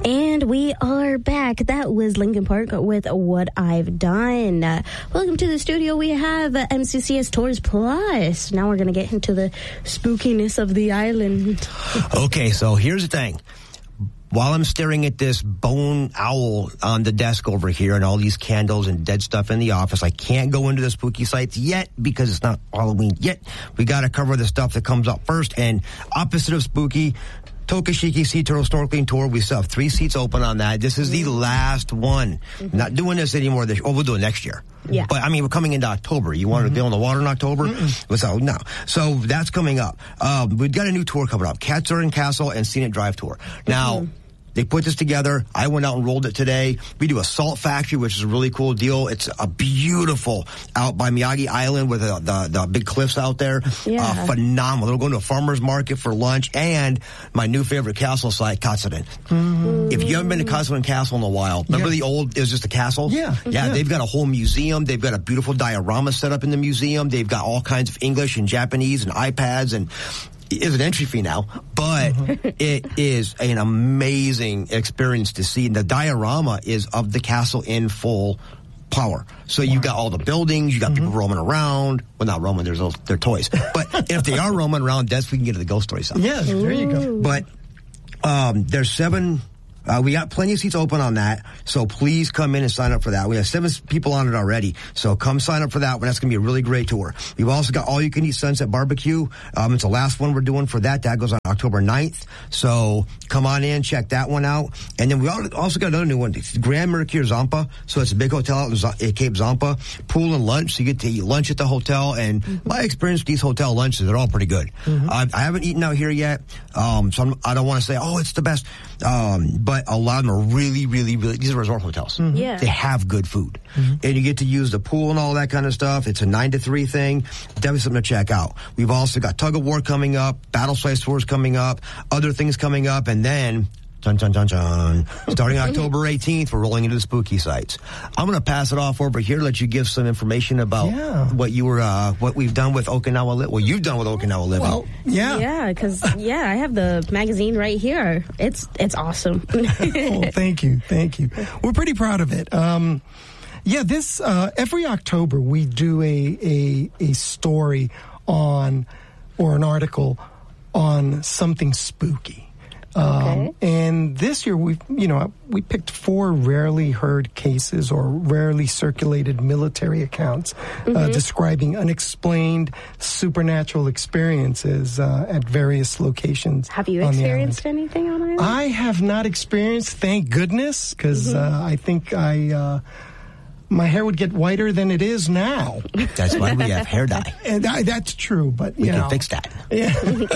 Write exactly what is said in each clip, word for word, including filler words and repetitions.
And we are back. That was Lincoln Park with What I've Done. Uh, welcome to the studio. We have uh, M C C S Tours Plus. Now we're going to get into the spookiness of the island. Okay, so here's the thing. While I'm staring at this bone owl on the desk over here and all these candles and dead stuff in the office, I can't go into the spooky sites yet because it's not Halloween yet. We got to cover the stuff that comes up first. And opposite of spooky, Tokashiki Sea Turtle Snorkeling Tour. We still have three seats open on that. This is the last one. Mm-hmm. Not doing this anymore this year. Oh, we'll do it next year. Yeah. But, I mean, we're coming into October. You want mm-hmm. to go on the water in October? Mm-mm. So, no. So, that's coming up. Um, we've got a new tour coming up. Katzeren Castle and Scenic Drive Tour. Now, mm-hmm. they put this together. I went out and rolled it today. We do a salt factory, which is a really cool deal. It's a beautiful out by Miyagi Island with the, the, the big cliffs out there. Yeah. Uh, phenomenal. We're going to a farmer's market for lunch and my new favorite castle site, Katzeren. Mm-hmm. If you haven't been to Katzeren Castle in a while, remember yeah. the old, it was just a castle? Yeah. yeah. Yeah. They've got a whole museum. They've got a beautiful diorama set up in the museum. They've got all kinds of English and Japanese and iPads and is an entry fee now, but mm-hmm. it is an amazing experience to see. And the diorama is of the castle in full power. So wow. you got all the buildings, you got mm-hmm. people roaming around. Well, not roaming, there's those, they're toys. But if they are roaming around, that's we can get to the ghost story side. Yeah, there you go. But um, there's seven... Uh, we got plenty of seats open on that, so please come in and sign up for that. We have seven people on it already, so come sign up for that one. That's going to be a really great tour. We've also got all-you-can-eat Sunset Barbecue. Um, it's the last one we're doing for that. That goes on October ninth, so come on in, check that one out. And then we also got another new one, it's Grand Mercure Zampa, so it's a big hotel out in Cape Zampa. Pool and lunch, so you get to eat lunch at the hotel, and mm-hmm. my experience with these hotel lunches, they're all pretty good. Mm-hmm. I, I haven't eaten out here yet, um, so I'm, I don't want to say, oh, it's the best, um, but a lot of them are really, really, really, these are resort hotels. Mm-hmm. Yeah. They have good food. Mm-hmm. And you get to use the pool and all that kind of stuff. It's a nine to three thing. Definitely something to check out. We've also got Tug of War coming up, Battle Slice Tours coming up, other things coming up, and then Dun, dun, dun, dun. Starting October eighteenth, we're rolling into the spooky sites. I'm going to pass it off over here to let you give some information about yeah. what you were, uh, what we've done with Okinawa Living. Well, you've done with Okinawa Living. Well, yeah. Yeah, because, yeah, I have the magazine right here. It's it's awesome. Oh, thank you. Thank you. We're pretty proud of it. Um, yeah, this, uh, every October we do a, a, a story on, or an article on something spooky. Okay. Um, and this year we, you know, we picked four rarely heard cases or rarely circulated military accounts mm-hmm. uh, describing unexplained supernatural experiences uh, at various locations. Have you experienced anything on island? I have not experienced, thank goodness, because mm-hmm. uh, I think I. Uh, my hair would get whiter than it is now. That's why we have hair dye. And I, that's true, but you we know. can fix that. Yeah.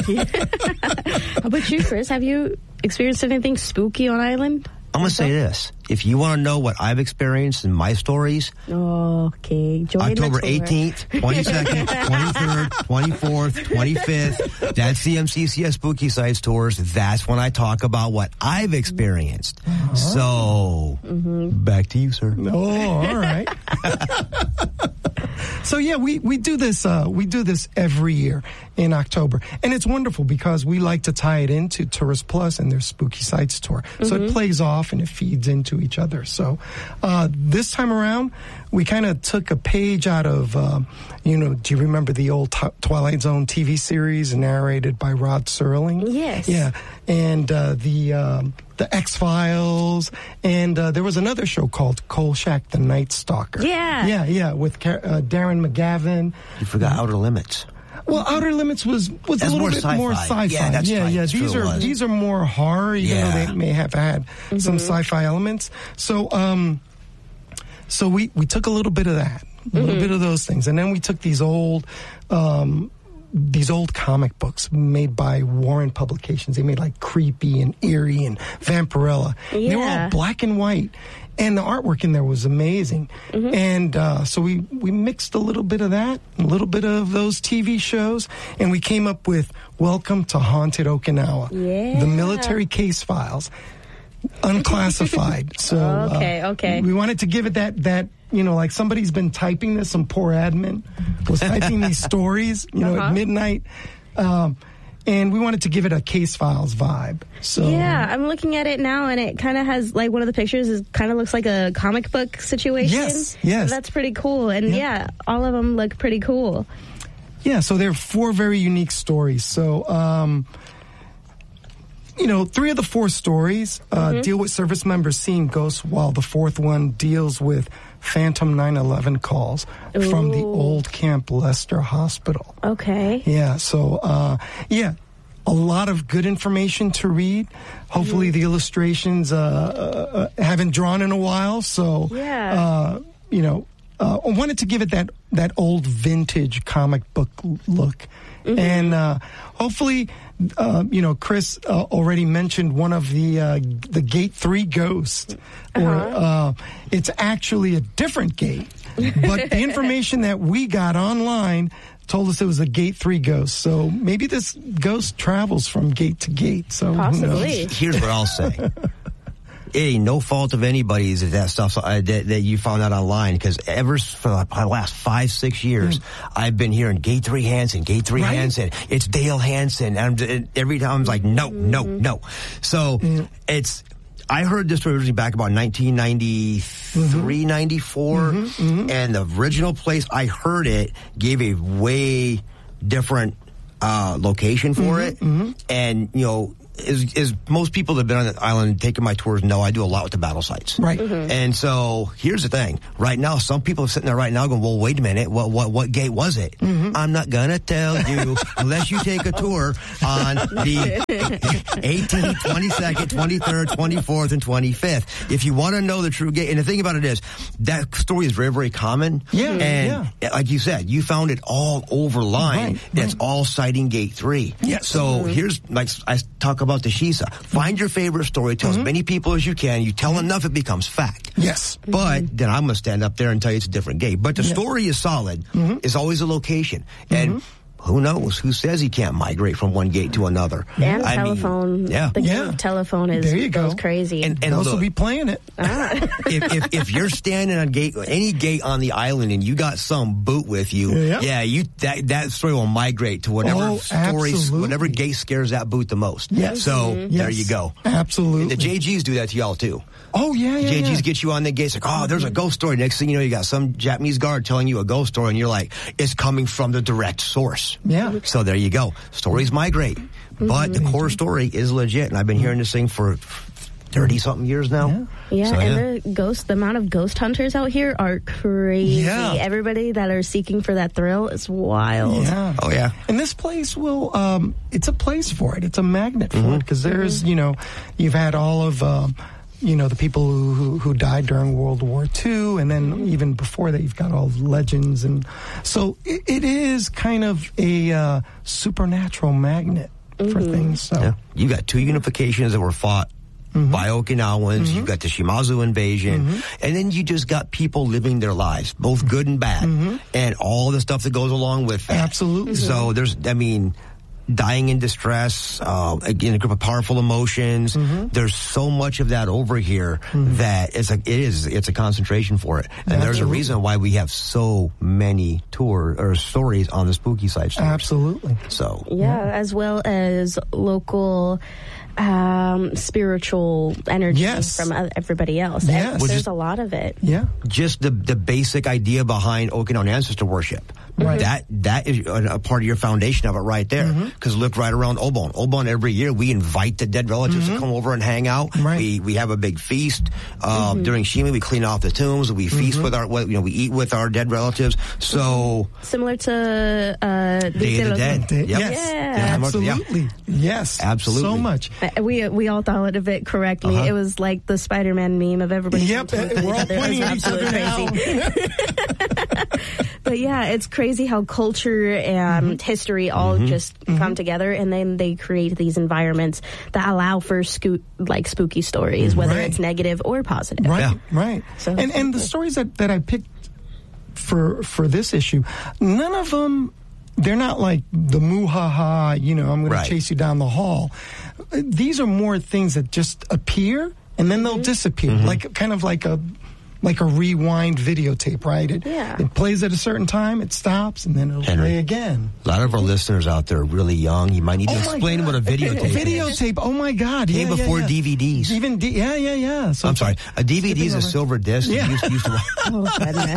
How about you, Chris? Have you experienced anything spooky on island? I'm going to say this. If you want to know what I've experienced in my stories, okay, join October eighteenth, twenty-second, twenty-third, twenty-fourth, twenty-fifth, that's the M C C S Spooky Sites Tours. That's when I talk about what I've experienced. Uh-huh. So, mm-hmm. back to you, sir. Oh, all right. So yeah, we, we do this uh, we do this every year in October, and it's wonderful because we like to tie it into Tourist Plus and their Spooky Sites Tour. Mm-hmm. So it plays off and it feeds into each other. So uh, this time around, we kind of took a page out of uh, you know, do you remember the old t- Twilight Zone T V series narrated by Rod Serling? Yes. Yeah, and uh, the. Um, The X-Files, and uh, there was another show called Kolchak the Night Stalker. Yeah. Yeah, yeah, with uh, Darren McGavin. You forgot mm-hmm. Outer Limits. Well, Outer Limits was, was a little more bit sci-fi. more sci-fi. Yeah, that's yeah, right. yeah. That's These true are these are more horror, even yeah. though they may have had mm-hmm. some sci-fi elements. So, um, so we, we took a little bit of that, a mm-hmm. little bit of those things, and then we took these old. Um, These old comic books made by Warren Publications. They made like Creepy and Eerie and Vampirella. Yeah. They were all black and white. And the artwork in there was amazing. Mm-hmm. And uh, so we, we mixed a little bit of that, a little bit of those T V shows, and we came up with Welcome to Haunted Okinawa. Yeah. The Military Case Files. Unclassified. So okay, uh, okay. we wanted to give it that, that, you know, like somebody's been typing this, some poor admin was typing these stories, you know, uh-huh. at midnight. Um, and we wanted to give it a Case Files vibe. So yeah, I'm looking at it now, and it kind of has, like, one of the pictures is kind of looks like a comic book situation. Yes, yes. That's pretty cool, and yeah. yeah, all of them look pretty cool. Yeah, so there are four very unique stories. So, um, you know, three of the four stories uh, mm-hmm. deal with service members seeing ghosts, while the fourth one deals with phantom nine eleven calls Ooh. From the old Camp Lester Hospital. Okay. Yeah, so, uh, yeah, a lot of good information to read. Hopefully mm-hmm. the illustrations uh, uh, haven't drawn in a while, so, yeah. uh, you know, uh, I wanted to give it that, that old vintage comic book look. Mm-hmm. And uh, hopefully, uh, you know, Chris uh, already mentioned one of the uh, the Gate three ghosts. Uh-huh. Or uh, it's actually a different gate. But the information that we got online told us it was a Gate three ghost. So maybe this ghost travels from gate to gate. So possibly. Here's what I'll say. It ain't no fault of anybody's if that stuff uh, that, that you found out online, because ever for the last five, six years, mm. I've been hearing Gate three Hansen, Gate three right? Hansen. It's Dale Hansen. And I'm, every time I'm like, no, no, no. So mm. it's, I heard this originally back about nineteen ninety-three, mm-hmm. ninety-four, mm-hmm, mm-hmm. and the original place I heard it gave a way different uh, location for mm-hmm, it. Mm-hmm. And, you know, Is, is most people that have been on the island taking my tours know I do a lot with the battle sites. Right. Mm-hmm. And so here's the thing. Right now, some people are sitting there right now going, well, wait a minute. What what what gate was it? Mm-hmm. I'm not going to tell you unless you take a tour on the eighteenth, twenty-second, twenty-third, twenty-fourth, and twenty-fifth. If you want to know the true gate, and the thing about it is, that story is very, very common. Yeah. And yeah. like you said, you found it all over line. Right, It's right. all citing Gate three. Yeah. So mm-hmm. here's, like I talk about the Shisa. Find your favorite story, tell mm-hmm. as many people as you can. You tell enough, it becomes fact. Yes. But mm-hmm. then I'm going to stand up there and tell you it's a different gate. But the yeah. story is solid. Mm-hmm. It's always a location. Mm-hmm. And who knows? Who says he can't migrate from one gate to another? And I telephone. Mean, yeah. The game yeah. of telephone is there you go. goes crazy. And, and those look, will be playing it. Ah. if, if if you're standing on gate, any gate on the island, and you got some boot with you, yeah, yeah you that that story will migrate to whatever oh, story, absolutely. whatever gate scares that boot the most. Yes. So Mm-hmm. there yes. you go. Absolutely. And the J Gs do that to y'all too. Oh yeah, yeah. J Gs yeah. get you on the gates like, oh, there's a ghost story. Next thing you know, you got some Japanese guard telling you a ghost story, and you're like, it's coming from the direct source. Yeah. So there you go. Stories migrate, mm-hmm. but the core story is legit, and I've been hearing this thing for thirty something years now. Yeah, yeah so, and yeah. the ghost, the amount of ghost hunters out here are crazy. Yeah. Everybody that are seeking for that thrill is wild. Yeah. Oh yeah. And this place will, um, it's a place for it. It's a magnet for mm-hmm. it, because there's, mm-hmm. you know, you've had all of, um, you know, the people who, who, who died during World War Two, and then mm-hmm. even before that, you've got all the legends. And so it, it is kind of a uh, supernatural magnet mm-hmm. for things. So yeah. You got two unifications that were fought mm-hmm. by Okinawans. Mm-hmm. You've got the Shimazu invasion. Mm-hmm. And then you just got people living their lives, both good and bad, mm-hmm. and all the stuff that goes along with that. Absolutely. So there's, I mean, dying in distress, uh, again, a group of powerful emotions. Mm-hmm. There's so much of that over here mm-hmm. that it's a, it is, it's a concentration for it. And Absolutely. There's a reason why we have so many tour or stories on the Spooky Sites tours. Absolutely. So. Yeah, yeah, as well as local um, spiritual energy yes. from everybody else. Yes. And there's a lot of it. Yeah. Just the, the basic idea behind Okinawan ancestor worship. Right. That that is a, a part of your foundation of it right there. Because mm-hmm. look right around Obon. Obon, every year we invite the dead relatives mm-hmm. to come over and hang out. Right. We we have a big feast uh, mm-hmm. during Shimi. We clean off the tombs. We mm-hmm. feast with our, you know, we eat with our dead relatives. So similar to uh, Day of the Dead. Day, Yep. Yes, yeah. absolutely. Yeah. Yes, absolutely. So much. Uh, we we all thought of it correctly. Uh-huh. It was like the Spider-Man meme of everybody. Yep, we're all pointing at each other now. But yeah, it's crazy how culture and mm-hmm. history all mm-hmm. just mm-hmm. come together, and then they create these environments that allow for sco- like spooky stories, whether right. it's negative or positive. Right, yeah. right. So, and and the stories that, that I picked for for this issue, none of them, they're not like the moo-ha-ha, you know, I'm going right. to chase you down the hall. These are more things that just appear, and then they'll mm-hmm. disappear, mm-hmm. like kind of like a like a rewind videotape, right? It, Yeah. it plays at a certain time, it stops, and then it'll Henry, play again. A lot of our listeners out there are really young. You might need to Oh my explain God. what a videotape is. Videotape, oh my God. Came yeah, yeah, before yeah. D V Ds. Even D- yeah, yeah, yeah. So I'm sorry. A D V D is a over. silver disc. Yeah. You used, used to, Oh,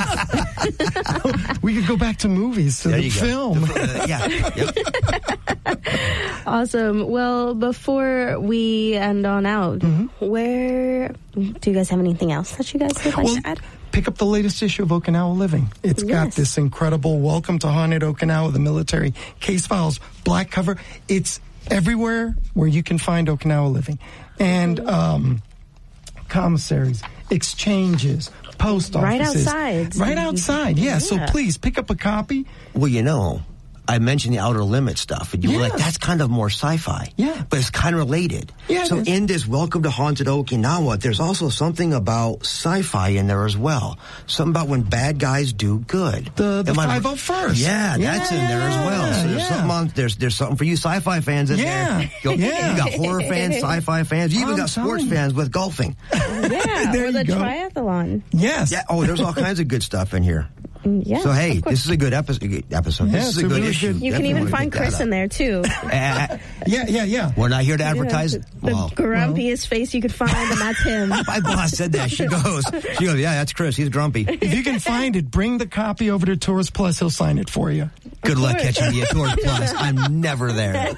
goodness. we could go back to movies, to there the you film. go. Uh, yeah. Yep. Awesome. Well, before we end on out, Mm-hmm. where do you guys have anything else that you guys would like Well, to add? pick up the latest issue of Okinawa Living. It's got Yes. this incredible Welcome to Haunted Okinawa, the military case files, black cover. It's everywhere where you can find Okinawa Living. And um, commissaries, exchanges, post Right offices. outside. Right outside, yeah. So Yeah. please pick up a copy. Well, you know, I mentioned the Outer Limits stuff, and you were Yeah. like, that's kind of more sci-fi. Yeah. But it's kind of related. Yeah, So it is. in this Welcome to Haunted Okinawa, there's also something about sci-fi in there as well. Something about when bad guys do good. The- the Am I- five oh first. Yeah, that's in there as well. So there's Yeah. something on, there's, there's something for you sci-fi fans in Yeah. there. You, Yeah. you got horror fans, sci-fi fans. You even I'm got sports telling you. fans with golfing. Yeah, There or the you go. triathlon. Yes. Yeah. Oh, there's all kinds of good stuff in here. Yeah. So hey, of course. this is a good episode. Episode. Yeah, this is it's a a good really issue. good- You can Definitely even wanna find pick that Chris up. in there too. Uh, Yeah, yeah, yeah. we're not here to advertise. The Well, grumpiest face you could find, and that's him. my boss said that. She goes, she goes, yeah, that's Chris. He's grumpy. If you can find it, bring the copy over to Tourist Plus. He'll sign it for you. Good luck catching me at Tour Plus. I'm never there.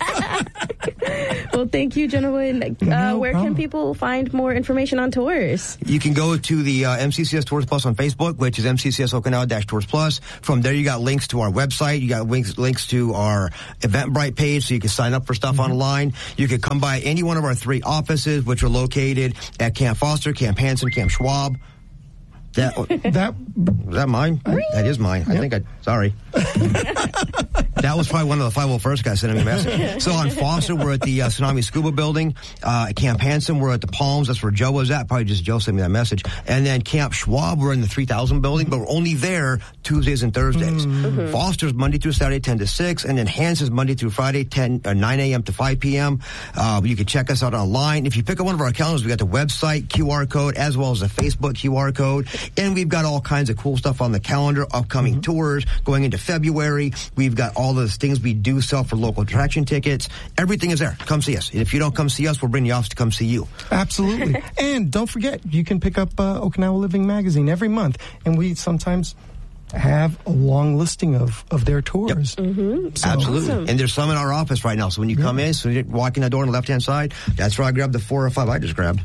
Well, thank you, gentlemen. Uh, No where problem. can people find more information on tours? You can go to the uh, M C C S Tours Plus on Facebook, which is M C C S Okinawa Tours Plus. From there, you got links to our website. You got links links to our Eventbrite page, so you can sign up for stuff Mm-hmm. online. You can come by any one of our three offices, which are located at Camp Foster, Camp Hansen, Camp Schwab. That That was that mine? I, that is mine. I think I. Sorry. That was probably one of the five oh first guys sending me a message. So on Foster, we're at the uh, Tsunami Scuba Building. Uh, at Camp Hansen, we're at the Palms. That's where Joe was at. Probably just Joe sent me that message. And then Camp Schwab, we're in the three thousand building, but we're only there Tuesdays and Thursdays. Mm-hmm. Foster's Monday through Saturday, ten to six. And then Hansen's Monday through Friday, ten, uh, nine a.m. to five p.m. Uh, you can check us out online. If you pick up one of our calendars, we got the website Q R code as well as the Facebook Q R code. And we've got all kinds of cool stuff on the calendar, upcoming Mm-hmm. tours going into February. We've got all those things we do sell for local attraction tickets. Everything is there. Come see us. And if you don't come see us, we'll bring you off to come see you. Absolutely. And don't forget, you can pick up uh, Okinawa Living magazine every month. And we sometimes have a long listing of, of their tours. Mm-hmm. So- Absolutely. Awesome. And there's some in our office right now. So when you come in, so you walk in the door on the left-hand side, that's where I grabbed the four or five I just grabbed.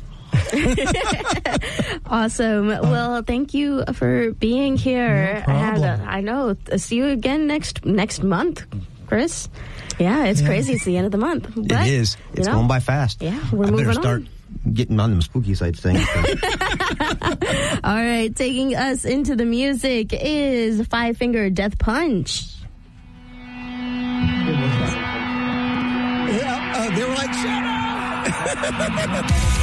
Awesome. Well, thank you for being here. No I, had problem. a, I know. See you again next next month, Chris. Yeah, it's Yeah. crazy. It's the end of the month. But, it is. you It's know, going by fast. Yeah, we're I better moving start on. getting on them spooky sites things. All right, taking us into the music is Five Finger Death Punch. Yeah, uh, they were like, shut up!